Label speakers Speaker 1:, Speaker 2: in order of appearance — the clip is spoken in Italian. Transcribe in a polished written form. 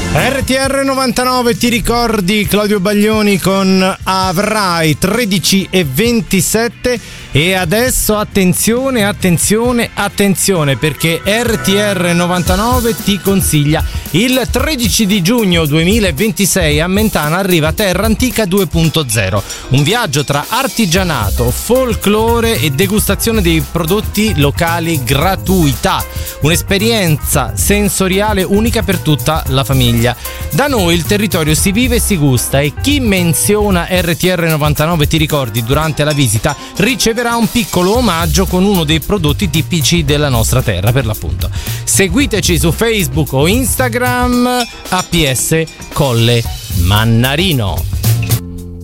Speaker 1: RTR 99, ti ricordi Claudio Baglioni con Avrai 13:27 e adesso attenzione perché RTR 99 ti consiglia il 13 di giugno 2026 a Mentana arriva Terra Antica 2.0, un viaggio tra artigianato, folklore e degustazione dei prodotti locali gratuita, un'esperienza sensoriale unica per tutta la famiglia. Da noi il territorio si vive e si gusta e chi menziona RTR 99 ti ricordi durante la visita riceverà un piccolo omaggio con uno dei prodotti tipici della nostra terra, per l'appunto. Seguiteci su Facebook o Instagram, APS Colle Mannarino.